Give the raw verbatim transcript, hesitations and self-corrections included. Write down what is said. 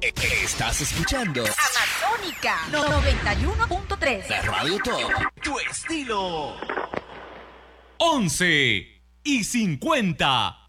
Estás escuchando Amazónica noventa y uno punto tres. La Radio Top. Tu estilo. once y cincuenta.